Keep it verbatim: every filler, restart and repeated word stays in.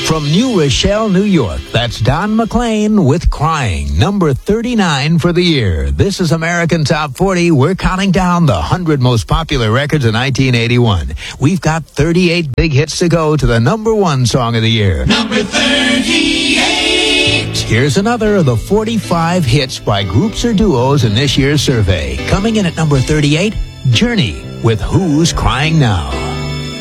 From New Rochelle, New York, that's Don McLean with Crying, number thirty-nine for the year. This is American Top forty. We're counting down the one hundred most popular records of nineteen eighty-one. We've got thirty-eight big hits to go to the number one song of the year. Number thirty-eight. Here's another of the forty-five hits by groups or duos in this year's survey. Coming in at number thirty-eight, Journey with Who's Crying Now.